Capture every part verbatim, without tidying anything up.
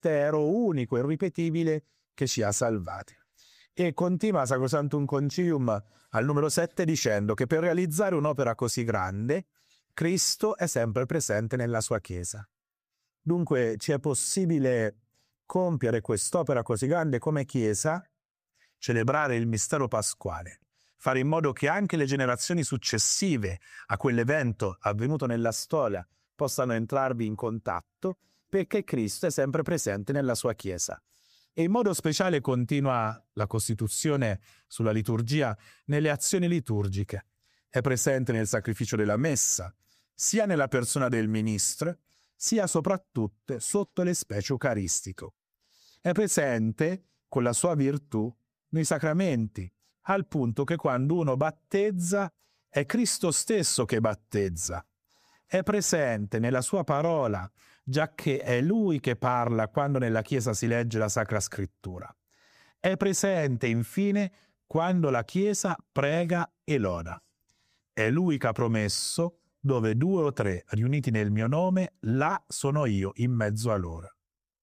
mistero unico e irripetibile che ci ha salvati. E continua Sacrosanctum Concilium al numero sette dicendo che per realizzare un'opera così grande, Cristo è sempre presente nella sua Chiesa. Dunque ci è possibile compiere quest'opera così grande come Chiesa, celebrare il mistero pasquale, fare in modo che anche le generazioni successive a quell'evento avvenuto nella storia possano entrarvi in contatto, perché Cristo è sempre presente nella sua Chiesa. E in modo speciale continua la Costituzione sulla liturgia nelle azioni liturgiche. È presente nel sacrificio della Messa, sia nella persona del ministro, sia soprattutto sotto le specie eucaristico. È presente con la sua virtù nei sacramenti, al punto che quando uno battezza è Cristo stesso che battezza. È presente nella sua parola, giacché è Lui che parla quando nella Chiesa si legge la Sacra Scrittura. È presente, infine, quando la Chiesa prega e loda. È Lui che ha promesso, dove due o tre riuniti nel mio nome, là sono io in mezzo a loro.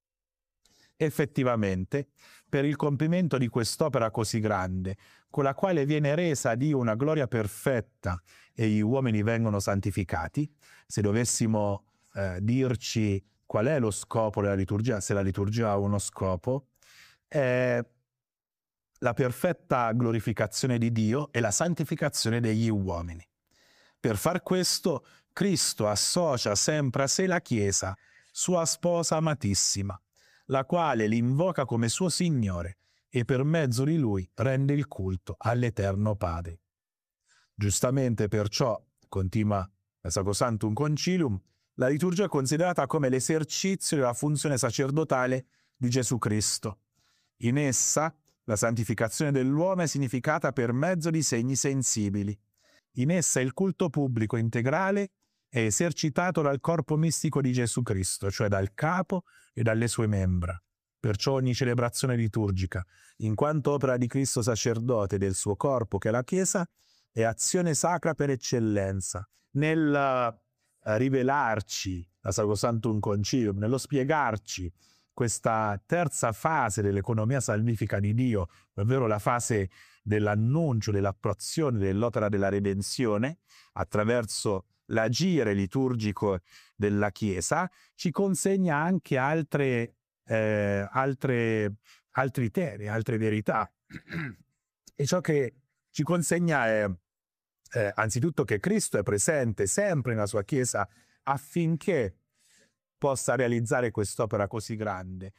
Effettivamente, per il compimento di quest'opera così grande, con la quale viene resa a Dio una gloria perfetta e gli uomini vengono santificati, se dovessimo eh, dirci qual è lo scopo della liturgia, se la liturgia ha uno scopo, è la perfetta glorificazione di Dio e la santificazione degli uomini. Per far questo, Cristo associa sempre a sé la Chiesa, sua sposa amatissima, la quale l'invoca come suo Signore e per mezzo di Lui rende il culto all'Eterno Padre. Giustamente perciò, continua la Sacrosanctum Concilium, la liturgia è considerata come l'esercizio della funzione sacerdotale di Gesù Cristo. In essa, la santificazione dell'uomo è significata per mezzo di segni sensibili. In essa il culto pubblico integrale è esercitato dal corpo mistico di Gesù Cristo, cioè dal capo e dalle sue membra. Perciò ogni celebrazione liturgica, in quanto opera di Cristo sacerdote e del suo corpo che è la Chiesa, è azione sacra per eccellenza. Nel rivelarci la Sacrosanctum Concilium, nello spiegarci questa terza fase dell'economia salvifica di Dio, ovvero la fase dell'annuncio, dell'attuazione dell'opera della redenzione, attraverso l'agire liturgico della Chiesa, ci consegna anche altre, eh, altre, altri temi, altre verità. E ciò che ci consegna è eh, anzitutto che Cristo è presente sempre nella sua Chiesa affinché possa realizzare quest'opera così grande,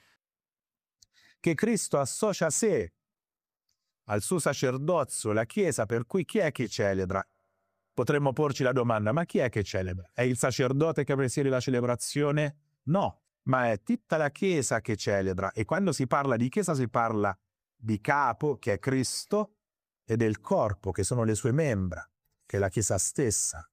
che Cristo associa a sé, al suo sacerdozio, la Chiesa, per cui chi è che celebra? Potremmo porci la domanda, ma chi è che celebra? È il sacerdote che presiede la celebrazione? No, ma è tutta la Chiesa che celebra, e quando si parla di Chiesa si parla di capo, che è Cristo, e del corpo, che sono le sue membra, che è la Chiesa stessa.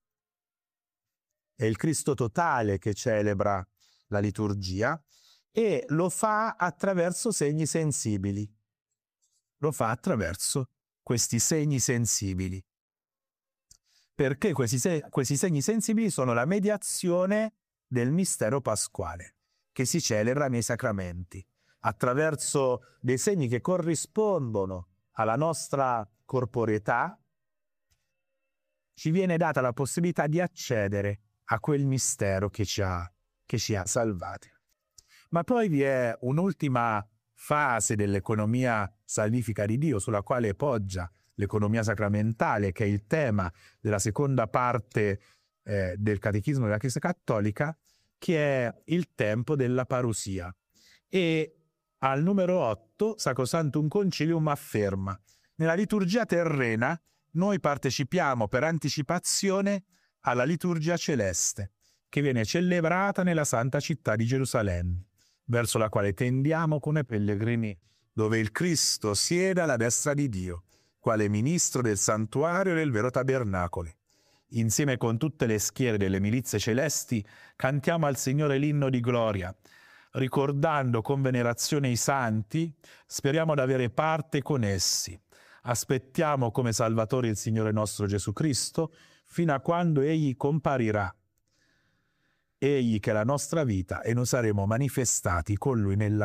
È il Cristo totale che celebra la liturgia e lo fa attraverso segni sensibili. Lo fa attraverso questi segni sensibili. Perché questi, se- questi segni sensibili sono la mediazione del mistero pasquale, che si celebra nei sacramenti, attraverso dei segni che corrispondono alla nostra corporeità, ci viene data la possibilità di accedere a quel mistero che ci ha, che ci ha salvati. Ma poi vi è un'ultima fase dell'economia salvifica di Dio, sulla quale poggia l'economia sacramentale, che è il tema della seconda parte eh, del Catechismo della Chiesa Cattolica, che è il tempo della parusia. E al numero otto, Sacrosanctum Concilium afferma: nella liturgia terrena noi partecipiamo per anticipazione alla liturgia celeste, che viene celebrata nella Santa Città di Gerusalemme, verso la quale tendiamo come pellegrini, dove il Cristo siede alla destra di Dio, quale ministro del santuario e del vero tabernacolo. Insieme con tutte le schiere delle milizie celesti cantiamo al Signore l'inno di gloria. Ricordando con venerazione i santi, speriamo di avere parte con essi. Aspettiamo come Salvatore il Signore nostro Gesù Cristo, fino a quando Egli comparirà. Egli che è la nostra vita, e noi saremo manifestati con Lui nella